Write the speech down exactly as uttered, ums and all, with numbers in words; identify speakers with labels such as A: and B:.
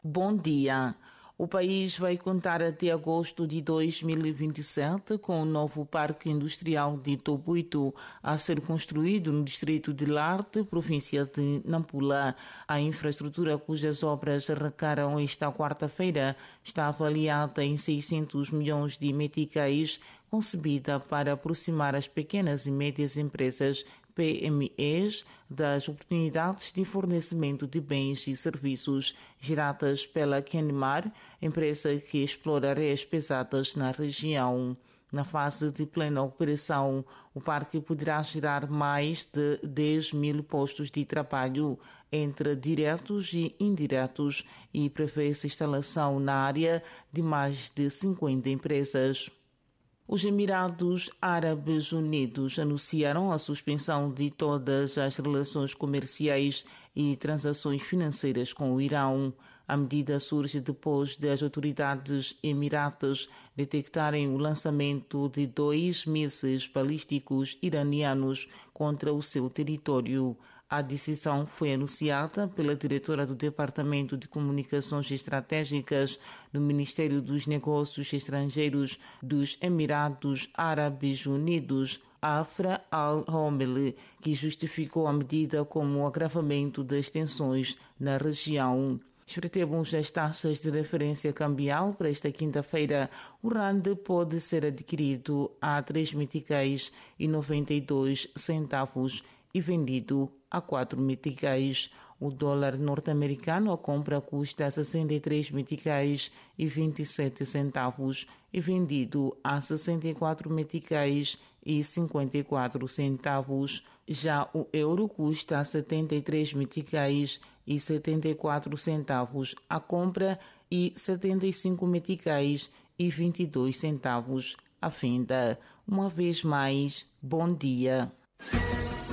A: Bom dia. O país vai contar até agosto de dois mil e vinte e sete com o novo Parque Industrial de Tobuito a ser construído no distrito de Larte, província de Nampula. A infraestrutura cujas obras arrancaram esta quarta-feira está avaliada em seiscentos milhões de meticais, concebida para aproximar as pequenas e médias empresas P M Es das oportunidades de fornecimento de bens e serviços geradas pela Kenmar, empresa que explora areias pesadas na região. Na fase de plena operação, o parque poderá gerar mais de dez mil postos de trabalho, entre diretos e indiretos, e prevê-se instalação na área de mais de cinquenta empresas. Os Emirados Árabes Unidos anunciaram a suspensão de todas as relações comerciais e transações financeiras com o Irão. A medida surge depois de as autoridades emiratas detectarem o lançamento de dois mísseis balísticos iranianos contra o seu território. A decisão foi anunciada pela diretora do Departamento de Comunicações Estratégicas do Ministério dos Negócios Estrangeiros dos Emirados Árabes Unidos, Afra Al-Homel, que justificou a medida como o agravamento das tensões na região. Espreitemos as taxas de referência cambial para esta quinta-feira. O rand pode ser adquirido a três meticais e noventa e dois centavos e vendido a quatro meticais. O dólar norte-americano a compra custa sessenta e três meticais e vinte e sete centavos e vendido a sessenta e quatro meticais e cinquenta e quatro centavos. Já o euro custa setenta e três meticais e setenta e quatro centavos a compra e setenta e cinco meticais e vinte e dois centavos a venda. Uma vez mais, bom dia.